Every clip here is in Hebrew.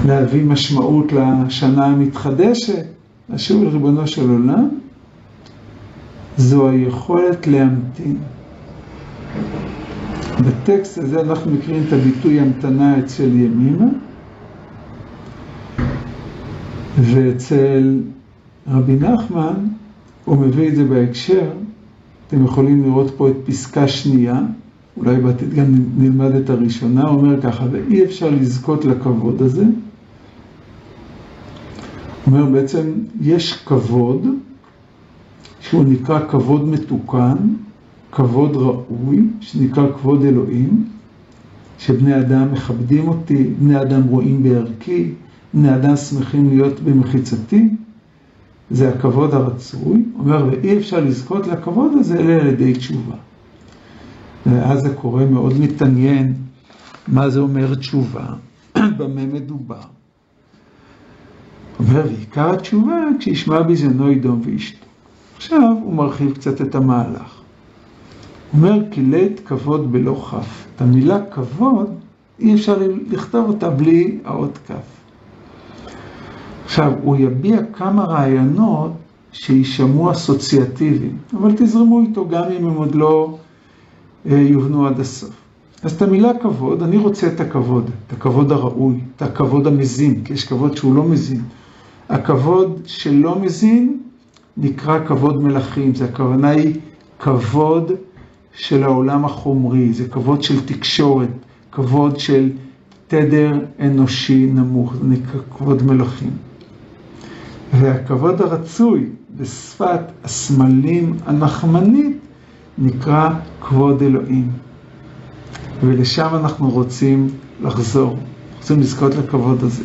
להביא משמעות לשנה המתחדשת, לשוב לריבונו של עולם, זו היכולת להמתין. בטקסט הזה אנחנו מכירים את הביטוי המתנה אצל ימימה, ואצל רבי נחמן הוא מביא את זה בהקשר. אתם יכולים לראות פה את פסקה שנייה, אולי בעתיד גם נלמד את הראשונה. הוא אומר ככה: ואי אפשר לזכות לכבוד הזה. הוא אומר בעצם יש כבוד שהוא נקרא כבוד מתוקן, כבוד ראוי, שנקרא כבוד אלוהים, שבני אדם מכבדים אותי, בני אדם רואים בערכי, בני אדם שמחים להיות במחיצתי. זה הכבוד הרצוי. הוא אומר, ואי אפשר לזכות לכבוד הזה אלא על ידי תשובה. ואז זה קורא מאוד מתעניין מה זה אומר תשובה, במה מדובר. הוא אומר, ועיקר התשובה כשישמע בזנו ידום ואשתו. עכשיו הוא מרחיב קצת את המהלך. הוא אומר, כי לית כבוד בלא כף. את המילה כבוד אי אפשר לכתוב אותה בלי האות כף. עכשיו, הוא יביע כמה רעיונות שישמעו אסוציאטיביים, אבל תזרמו איתו גם אם הם עוד לא יובנו עד הסוף. אז את המילה כבוד, אני רוצה את הכבוד הראוי, את הכבוד המזין, כי יש כבוד שהוא לא מזין. הכבוד שלא מזין נקרא כבוד מלכים, זה הכוונה היא כבוד של העולם החומרי, זה כבוד של תקשורת, כבוד של תדר אנושי נמוך, זה נקרא כבוד מלכים. והכבוד הרצוי בשפת הסמלים הנחמנית נקרא כבוד אלוהים. ולשם אנחנו רוצים לחזור, רוצים לזכות לכבוד הזה.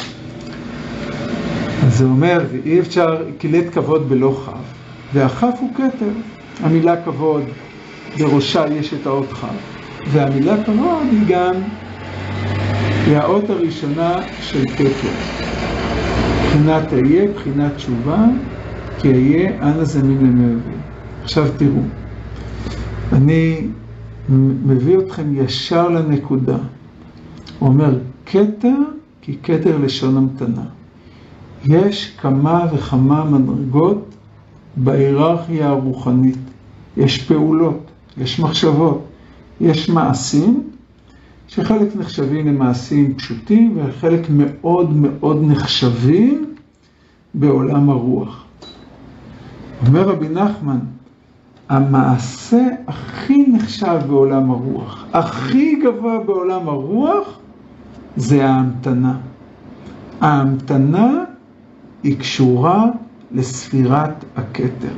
אז זה אומר, אי אפשר, כי לית כבוד בלא כף, והכף הוא כתר. המילה כבוד, בראשה יש את האות כף, והמילה כבוד היא גם האות הראשונה של כתר. בחינת אהיה, בחינת תשובה, כי אהיה אנה זמין למעבר. עכשיו תראו, אני מביא אתכם ישר לנקודה. הוא אומר, כתר, כי כתר לשון המתנה. יש כמה וכמה מדרגות בהיררכיה הרוחנית. יש פעולות, יש מחשבות, יש מעשים, שחלק נחשבים למעשים פשוטים, וחלק מאוד מאוד נחשבים בעולם הרוח. אומר רבי נחמן, המעשה הכי נחשב בעולם הרוח, הכי גבוה בעולם הרוח, זה ההמתנה. ההמתנה היא קשורה לספירת הכתר.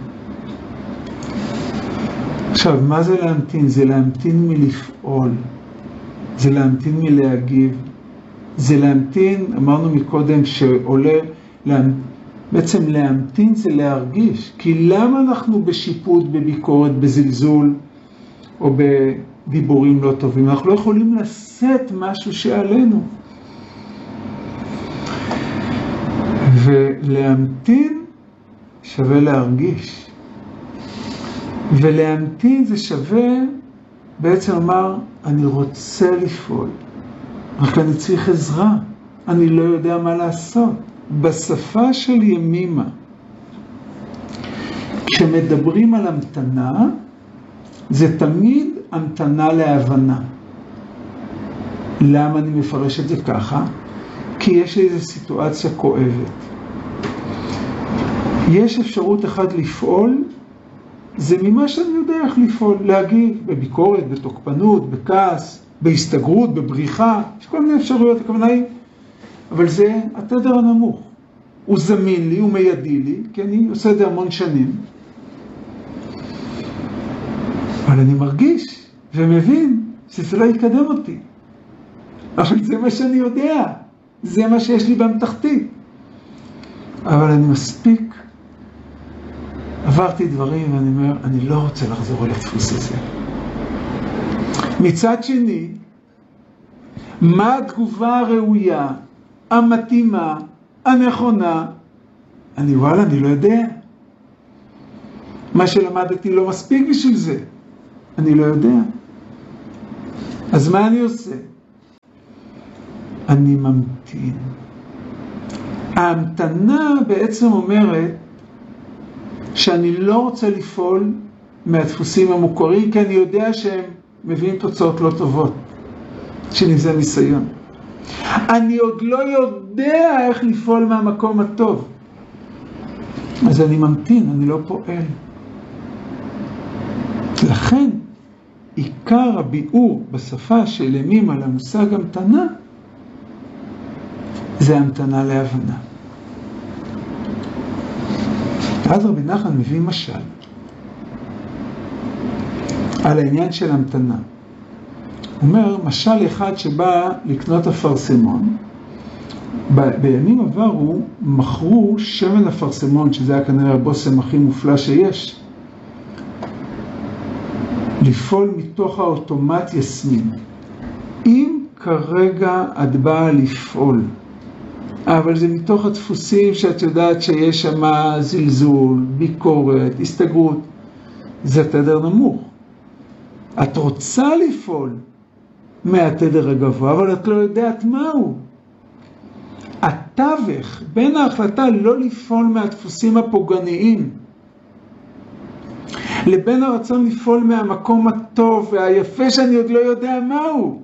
עכשיו, מה זה להמתין? זה להמתין מלפעול. זה להמתין מלהגיב. זה להמתין, אמרנו מקודם שעולה, בעצם להמתין זה להרגיש. כי למה אנחנו בשיפוט, בביקורת, בזלזול, או בדיבורים לא טובים? אנחנו לא יכולים לשאת משהו שעלינו. ולהמתין שווה להרגיש. ולהמתין זה שווה בעצם אמר, אני רוצה לפעול, רק אני צריך עזרה, אני לא יודע מה לעשות. בשפה של ימימה, כשמדברים על המתנה, זה תמיד המתנה להבנה. למה אני מפרש את זה ככה? כי יש איזו סיטואציה כואבת. יש אפשרות אחת לפעול, זה ממה שאני יודע איך לפעול, להגיב בביקורת, בתוקפנות, בכעס, בהסתגרות, בבריחה, יש כל מיני אפשרויות, הכוונה היא, אבל זה התדר הנמוך. הוא זמין לי, הוא מיידי לי, כי אני עושה את זה המון שנים. אבל אני מרגיש ומבין שזה לא יקדם אותי. אבל זה מה שאני יודע, זה מה שיש לי באמתחתי. אבל אני מספיק, עברתי דברים ואני אומר, אני לא רוצה לחזור על הדפוס הזה. מצד שני, מה התגובה הראויה, המתאימה, הנכונה? אני לא יודע. מה שלמדתי לא מספיק בשביל זה. אני לא יודע. אז מה אני עושה? אני ממתין. ההמתנה בעצם אומרת שאני לא רוצה לפעול מהדפוסים המוכרים, כי אני יודע שהם מביאים תוצאות לא טובות, שנזה ניסיון. אני עוד לא יודע איך לפעול מהמקום הטוב, אז אני ממתין, אני לא פועל. לכן עיקר הביאור בשפה של ימים על המושג המתנה זה המתנה להבנה. אז רבי נחמן מביא משל על העניין של המתנה. הוא אומר, משל אחד שבא לקנות אפרסמון, בימים עברו מכרו שמן אפרסמון, שזה היה כנראה הבושם הכי מופלא שיש, לפעול מתוך האוטומט יסמין. אם כרגע את באה לפעול, אבל זה מתוך הדפוסים שאת יודעת שיש שם זלזול, ביקורת, הסתגרות, זה תדר נמוך. את רוצה לפעול מהתדר הגבוה, אבל את לא יודעת מהו. התווך בין ההחלטה לא לפעול מהדפוסים הפוגעניים, לבין הרצון לפעול מהמקום הטוב והיפה שאני עוד לא יודע מהו.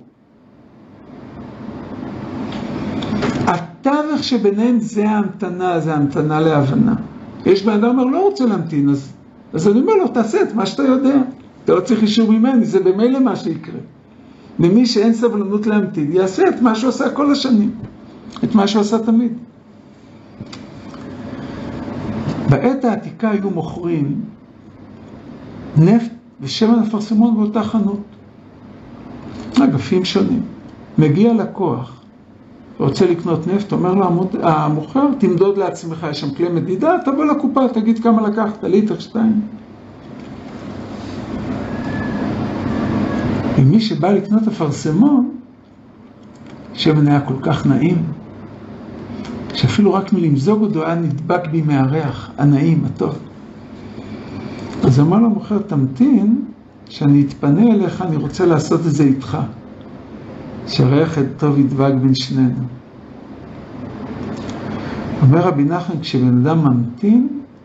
התווך שביניהם זה ההמתנה, זה ההמתנה להבנה. יש בן אדם אומר, לא רוצה להמתין, אז אני אומר לו, תעשה את מה שאתה יודע. אתה לא צריך אישור ממני, זה במילא מה שיקרה. למי שאין סבלנות להמתין, יעשה את מה שהוא עשה כל השנים. את מה שהוא עשה תמיד. בעת העתיקה היו מוכרים נפט ושמן אפרסמון באותה חנות. אגפים שונים. מגיע לקוח, רוצה לקנות נפט, אומר לו המוכר, תמדוד לעצמך, יש שם כלי מדידה, תבוא לקופה, תגיד כמה לקחת, ליטר 2. ומי שבא לקנות אפרסמון, שמן היה כל כך נעים, שאפילו רק מלמזוג אותו היה נדבק בי מהריח, הנעים, הטוב. אז אמר לו המוכר, תמתין, שאני אתפנה אליך, אני רוצה לעשות את זה איתך. שהריח הטוב ידבק בין שנינו. אומר רבי נחמן, כשבן אדם ממתין,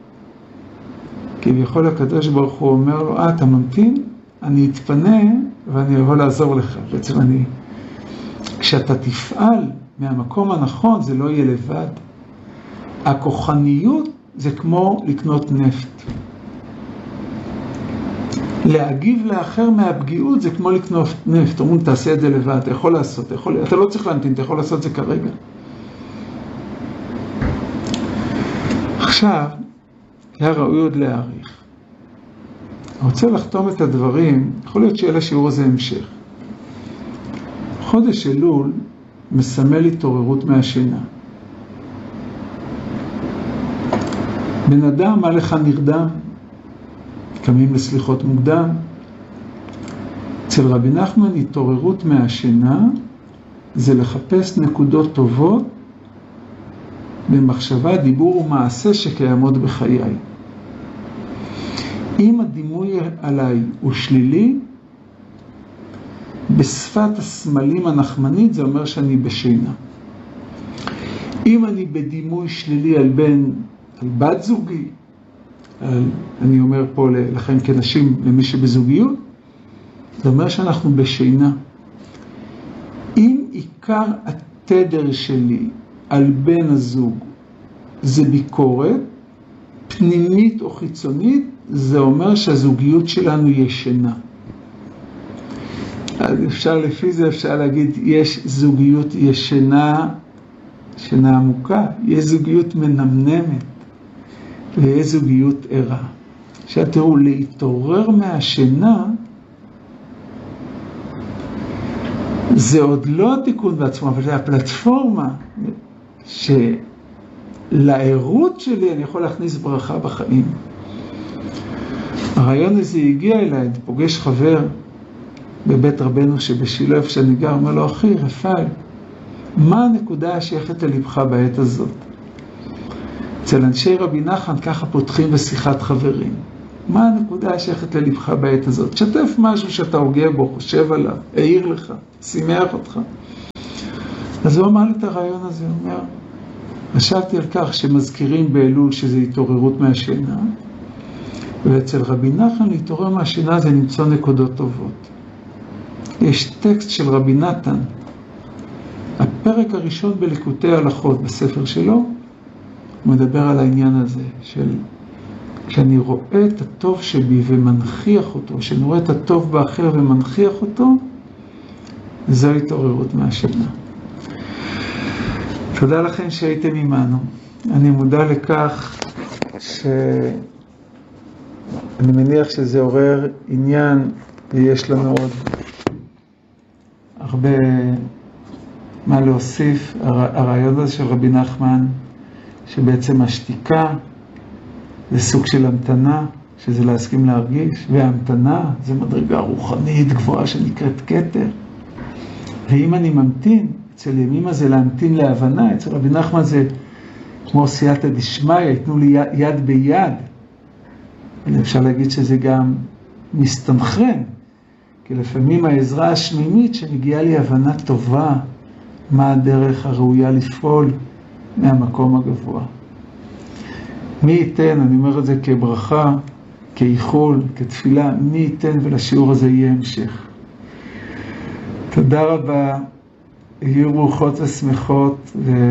כביכול הקדוש ברוך הוא אומר לו, אתה ממתין? אני אתפנה ואני אבוא לעזור לך. בעצם כשאתה תפעל מהמקום הנכון, זה לא יהיה לבד. הכוחניות זה כמו לקנות נפט. להגיב לאחר מהפגיעות זה כמו לקנות נפט. אומרים, תעשה את זה לבד, אתה יכול לעשות, אתה לא צריך להמתין, אתה יכול לעשות את זה כרגע. עכשיו, היה ראוי עוד להעריך. אני רוצה לחתום את הדברים, יכול להיות שיהיה לשיעור הזה המשך. חודש אלול מסמל התעוררות מהשינה. בן אדם, מה לך נרדם? קמים לסליחות מוקדם. אצל רבי נחמן, התעוררות מהשינה זה לחפש נקודות טובות במחשבה, דיבור ומעשה שקיימות בחיי. אם הדימוי עליי הוא שלילי, בשפת הסמלים הנחמנית זה אומר שאני בשינה. אם אני בדימוי שלילי על בת זוגי, אני אומר פה לכם כנשים, למי שבזוגיות, זה אומר שאנחנו בשינה. אם עיקר התדר שלי על בן הזוג זה ביקורת, פנימית או חיצונית, זה אומר שהזוגיות שלנו ישנה. אז לפי זה אפשר להגיד, יש זוגיות ישנה, שינה עמוקה, יש זוגיות מנמנמת, ויש זוגיות ערה. עכשיו תראו, להתעורר מהשינה, זה עוד לא התיקון בעצמו, אבל זה הפלטפורמה שלעירות שלי אני יכול להכניס ברכה בחיים. הרעיון הזה הגיע אליי, אני פוגש חבר בבית רבנו שבשילה איפה שאני גר, אומר לו, אחי, רפאל, מה הנקודה השייכת ללבך בעת הזאת? אצל אנשי רבי נחמן ככה פותחים בשיחת חברים. מה הנקודה השייכת ללבך בעת הזאת? שתף משהו שאתה הוגע בו, חושב עליו, העיר לך, שימח אותך. אז הוא אמר לי את הרעיון הזה, הוא אומר, חשבתי על כך שמזכירים באלול שזה התעוררות מהשינה, ואצל רבי נחמן להתעורר מהשינה זה למצוא נקודות טובות. יש טקסט של רבי נתן, הפרק הראשון בליקוטי ההלכות בספר שלו, הוא מדבר על העניין הזה של כשאני רואה את הטוב שבי ומנחיח אותו, כשאני רואה את הטוב באחר ומנחיח אותו, זו התעוררות מהשינה. תודה לכם שהייתם עמנו. אני מודע לכך שאני מניח שזה עורר עניין, ויש לנו עוד הרבה מה להוסיף. הרעיון הזה של רבי נחמן, שבעצם השתיקה זה סוג של המתנה, שזה להסכים להרגיש, וההמתנה זה מדרגה רוחנית גבוהה שנקראת כתר. ואם אני ממתין, אצל ימימה זה להמתין להבנה, אצל רבי נחמן זה כמו סייעתא דשמיא, יתנו לי יד ביד. אפשר להגיד שזה גם מסתנכרן, כי לפעמים העזרה השמימית שמגיעה לי הבנה טובה, מה הדרך הראויה לפעול מהמקום הגבוה. מי ייתן, אני אומר את זה כברכה, כאיחול, כתפילה, מי ייתן ולשיעור הזה יהיה המשך. תודה רבה, יהיו ברוכות ושמחות,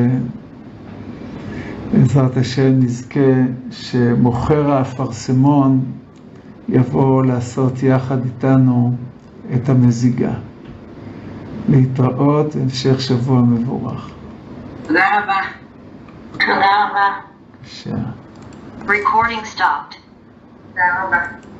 ובעזרת השם נזכה שמוכר האפרסמון יבוא לעשות יחד איתנו את המזיגה. להתראות, המשך שבוע מבורך. תודה רבה. תודה רבה. בבקשה. Recording stopped. תודה רבה.